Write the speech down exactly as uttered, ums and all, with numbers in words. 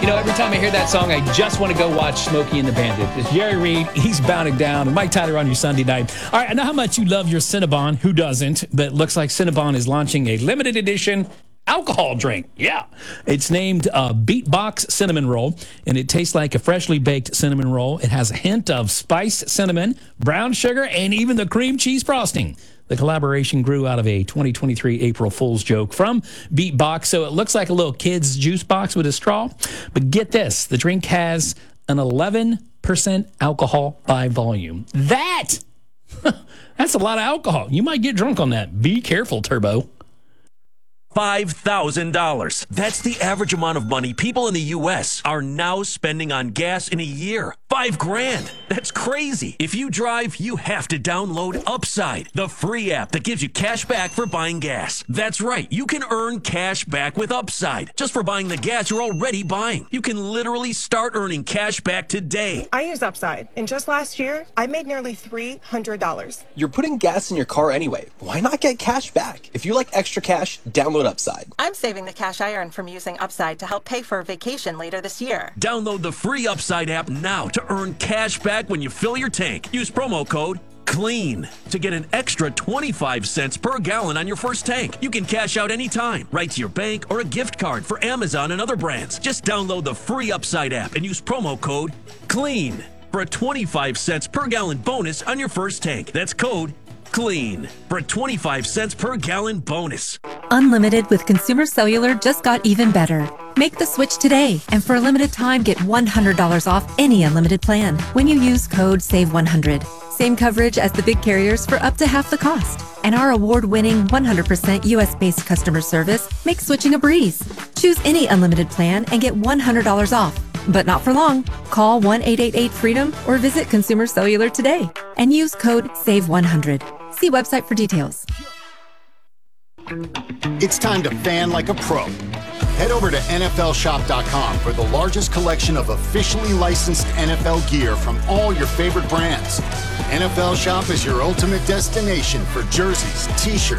You know, every time I hear that song, I just want to go watch Smokey and the Bandit. It's Jerry Reed. He's bounding down. And Mike Tyler on your Sunday night. All right, I know how much you love your Cinnabon. Who doesn't? But it looks like Cinnabon is launching a limited edition alcohol drink. Yeah. It's named uh, Beatbox Cinnamon Roll, and it tastes like a freshly baked cinnamon roll. It has a hint of spiced cinnamon, brown sugar, and even the cream cheese frosting. The collaboration grew out of a twenty twenty-three April Fool's joke from Beatbox, so it looks like a little kid's juice box with a straw. But get this, the drink has an eleven percent alcohol by volume. That, that's a lot of alcohol. You might get drunk on that. Be careful, Turbo. five thousand dollars. That's the average amount of money people in the U S are now spending on gas in a year. Five grand. That's crazy. If you drive, you have to download Upside, the free app that gives you cash back for buying gas. That's right. You can earn cash back with Upside just for buying the gas you're already buying. You can literally start earning cash back today. I use Upside, and just last year, I made nearly three hundred dollars. You're putting gas in your car anyway. Why not get cash back? If you like extra cash, download Upside. I'm saving the cash I earn from using Upside to help pay for a vacation later this year. Download the free Upside app now to earn cash back when you fill your tank. Use promo code CLEAN to get an extra twenty-five cents per gallon on your first tank. You can cash out anytime, right to your bank or a gift card for Amazon and other brands. Just download the free Upside app and use promo code CLEAN for a twenty-five cents per gallon bonus on your first tank. That's code CLEAN for a twenty-five cents per gallon bonus. Unlimited with Consumer Cellular just got even better. Make the switch today, and for a limited time, get one hundred dollars off any unlimited plan when you use code save one hundred. Same coverage as the big carriers for up to half the cost. And our award-winning one hundred percent U S-based customer service makes switching a breeze. Choose any unlimited plan and get one hundred dollars off. But not for long. Call one eight eight eight FREEDOM or visit Consumer Cellular today and use code save one hundred. See website for details. It's time to fan like a pro. Head over to N F L shop dot com for the largest collection of officially licensed N F L gear from all your favorite brands. N F L Shop is your ultimate destination for jerseys, t-shirts,